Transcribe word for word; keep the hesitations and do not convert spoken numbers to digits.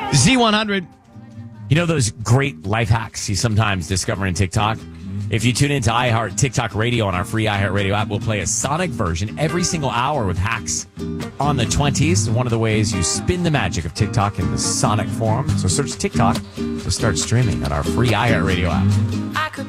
Z one hundred. You know those great life hacks you sometimes discover in TikTok? If you tune into iHeart TikTok Radio on our free iHeart Radio app, we'll play a sonic version every single hour with hacks on the twenties. One of the ways you spin the magic of TikTok in the sonic form. So search TikTok to start streaming on our free iHeart Radio app. I could